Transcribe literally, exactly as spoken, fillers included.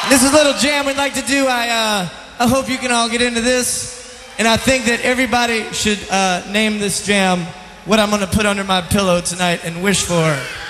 This is a little jam we'd like to do. I uh, I hope you can all get into this. And I think that everybody should uh, name this jam what I'm going to put under my pillow tonight and wish for.